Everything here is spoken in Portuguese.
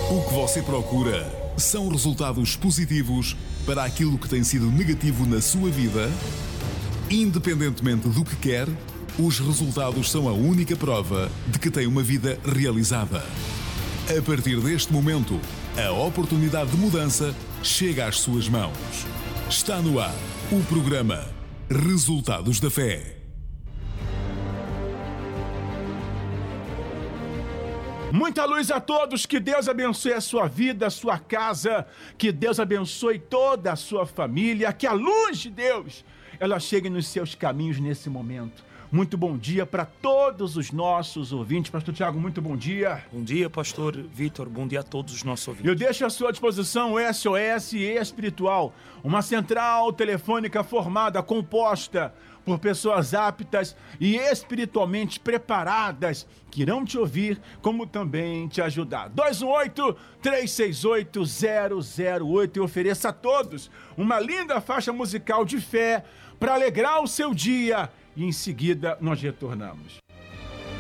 O que você procura são resultados positivos para aquilo que tem sido negativo na sua vida? Independentemente do que quer, os resultados são a única prova de que tem uma vida realizada. A partir deste momento, a oportunidade de mudança chega às suas mãos. Está no ar o programa Resultados da Fé. Muita luz a todos, que Deus abençoe a sua vida, a sua casa, que Deus abençoe toda a sua família, que a luz de Deus, ela chegue nos seus caminhos nesse momento. Muito bom dia para todos os nossos ouvintes. Pastor Tiago, muito bom dia. Bom dia, Pastor Vitor. Bom dia a todos os nossos ouvintes. Eu deixo à sua disposição o SOS Espiritual, uma central telefônica formada, composta por pessoas aptas e espiritualmente preparadas, que irão te ouvir, como também te ajudar. 218-368-008 e ofereça a todos uma linda faixa musical de fé para alegrar o seu dia. E em seguida nós retornamos.